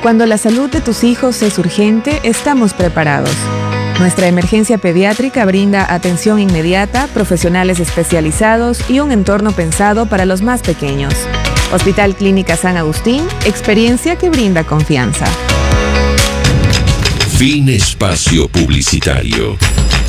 Cuando la salud de tus hijos es urgente, estamos preparados. Nuestra emergencia pediátrica brinda atención inmediata, profesionales especializados y un entorno pensado para los más pequeños. Hospital Clínica San Agustín, experiencia que brinda confianza. Fin espacio publicitario.